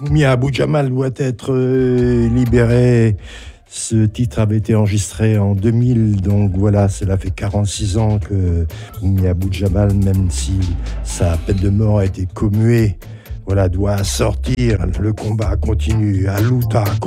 Mia Abou Jamal doit être libéré. Ce titre avait été enregistré en 2000, donc voilà, cela fait 46 ans que Mia Abou Jamal, même si sa peine de mort a été commuée, voilà, doit sortir. Le combat continue à Luta